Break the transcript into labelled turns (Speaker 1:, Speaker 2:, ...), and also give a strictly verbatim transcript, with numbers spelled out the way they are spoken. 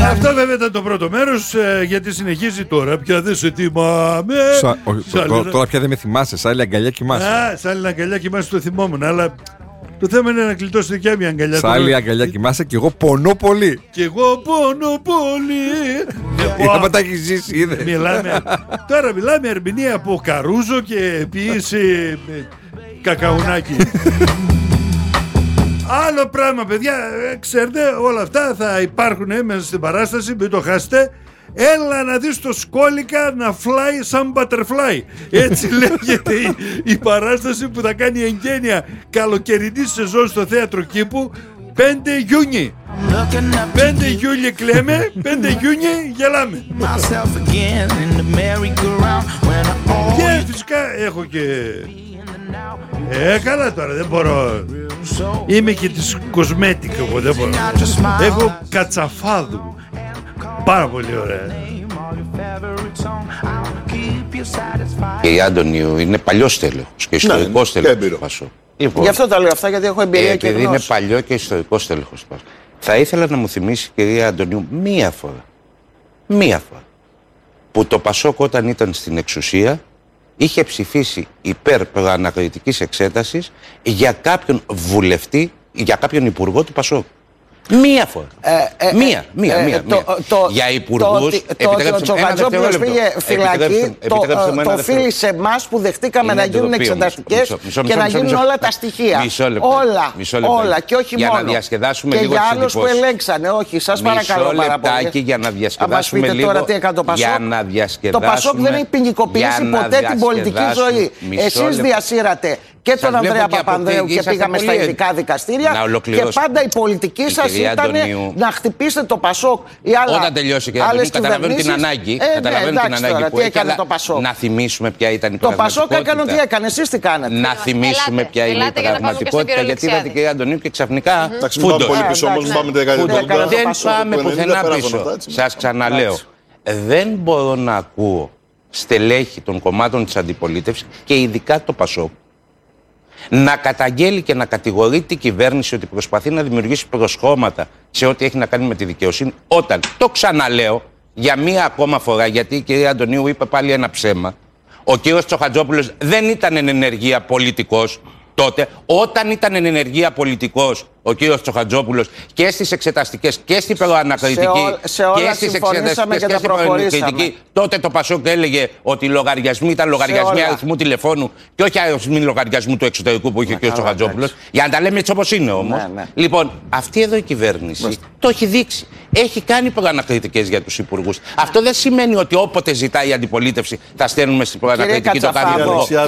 Speaker 1: Αυτό βέβαια ήταν το πρώτο μέρος, ε, γιατί συνεχίζει τώρα. Πια δεν σε θυμάμαι.
Speaker 2: Σα, ο, το, το, τώρα πια δεν με θυμάσαι. Σ' άλλη αγκαλιά κοιμάσαι.
Speaker 1: Α, σ' άλλη αγκαλιά κοιμάσαι, το θυμόμουν. Αλλά το θέμα είναι να κλειτώσει δικιά μια αγκαλιά.
Speaker 2: Σ' άλλη αγκαλιά κοιμάσαι και εγώ πονώ πολύ.
Speaker 1: Και εγώ πονώ πολύ.
Speaker 2: Είδαμε τα έχεις ζήσει, είδε.
Speaker 1: Μιλάμε. Τώρα μιλάμε ερμηνεία από Καρούζο και ποιήση Κακαουνάκι. Άλλο πράγμα, παιδιά, ξέρετε, όλα αυτά θα υπάρχουν μέσα στην παράσταση, μην το χάσετε. Έλα να δεις το Σκόλικα να φλάει σαν butterfly. Έτσι λέγεται η, η παράσταση που θα κάνει εγγένεια καλοκαιρινή σεζόν στο Θέατρο Κήπου πέντε Ιούνιου. πέντε Ιούλιο κλαίμε, πέντε Ιούνιου γελάμε. Και φυσικά έχω και... Ε, καλά τώρα, δεν μπορώ. Είμαι και της κοσμέτικα, εγώ δεν μπορώ. Έχω κατσαφάδου. Πάρα πολύ ωραία.
Speaker 3: Κύριε Αντωνίου, είναι παλιός τέλεχος και ιστορικός ναι, τέλεχος του Πασόκ.
Speaker 4: Λοιπόν, γι' αυτό τα λέω αυτά, γιατί έχω εμπειρία
Speaker 3: ε,
Speaker 4: και
Speaker 3: επειδή
Speaker 4: γνώση.
Speaker 3: Είναι παλιό και ιστορικός τέλεχος του Πασόκ. Θα ήθελα να μου θυμίσει, κυρία Αντωνίου, μία φορά, μία φορά, που το Πασόκ όταν ήταν στην εξουσία είχε ψηφίσει υπέρ προανακριτικής εξέτασης για κάποιον βουλευτή, για κάποιον υπουργό του Πασόκ. Μία φορά. Ε, ε, μία, μία, ε, μία. μία. Το, το, για υπουργούς.
Speaker 4: Το ότι ο Τσοχατζόπουλος πήγε φυλακή, το οφείλει σε εμάς που δεχτήκαμε να γίνουν εξεταστικές και να γίνουν όλα τα στοιχεία. Όλα, όλα και όχι μόνο.
Speaker 3: Για να διασκεδάσουμε
Speaker 4: και
Speaker 3: λίγο
Speaker 4: για άλλους που ελέγξανε. Όχι, σας παρακαλώ πάρα πολύ.
Speaker 3: Για να διασκεδάσουμε λίγο.
Speaker 4: Τώρα τι έκανε το Πασόκ. Το Πασόκ δεν έχει ποινικοποιήσει ποτέ την πολιτική ζωή. Εσείς διασύρατε και τον Ανδρέα Παπανδρέου και πήγαμε στα ειδικά δικαστήρια και πάντα η πολιτική σας ήταν να χτυπήσετε το Πασόκ ή άλλα.
Speaker 3: Όταν τελειώσει και άλλες καταλαβαίνω την ανάγκη,
Speaker 4: ε,
Speaker 3: καταλαβαίνω
Speaker 4: ναι,
Speaker 3: την ανάγκη
Speaker 4: τώρα,
Speaker 3: που έχει,
Speaker 4: έκανε το Πασόκ.
Speaker 3: Να θυμίσουμε ποια ήταν η
Speaker 4: το
Speaker 3: πραγματικότητα.
Speaker 4: Το Πασόκ έκανε τι έκανε, εσείς τι κάνετε.
Speaker 3: Να θυμίσουμε
Speaker 5: ελάτε,
Speaker 3: ποια είναι
Speaker 5: ελάτε
Speaker 3: η πραγματικότητα, γιατί είδατε κυρία Αντωνίου και ξαφνικά
Speaker 6: φούντος. Πολύ πίσω όμως, πάμε
Speaker 3: δεν πάμε πουθενά πίσω. Σας ξαναλέω, δεν μπορώ να ακούω στελέχη των κομμάτων της αντιπολίτευσης και ειδικά το Πασόκ να καταγγέλει και να κατηγορεί την κυβέρνηση ότι προσπαθεί να δημιουργήσει προσχώματα σε ό,τι έχει να κάνει με τη δικαιοσύνη, όταν, το ξαναλέω για μία ακόμα φορά, γιατί η κυρία Αντωνίου είπε πάλι ένα ψέμα, ο κύριος Τσοχατζόπουλος δεν ήταν εν ενεργεία πολιτικός τότε, όταν ήταν εν ενεργεία πολιτικός ο κύριος Τσοχατζόπουλος και στις εξεταστικές και στην προανακριτική
Speaker 4: και στις εξεταστικές και, και στην προανακριτική,
Speaker 3: τότε το Πασόκ έλεγε ότι οι λογαριασμοί ήταν λογαριασμοί αριθμού τηλεφώνου και όχι αριθμοί λογαριασμού του εξωτερικού που είχε ο κύριος Τσοχατζόπουλος. Για να τα λέμε έτσι όπως είναι όμως. Ναι, ναι. Λοιπόν, αυτή εδώ η κυβέρνηση Μάλιστα. το έχει δείξει. Έχει κάνει προανακριτικές για τους υπουργούς. Αυτό δεν σημαίνει ότι όποτε ζητάει η αντιπολίτευση θα στέλνουμε στην προανακριτική το κάνει.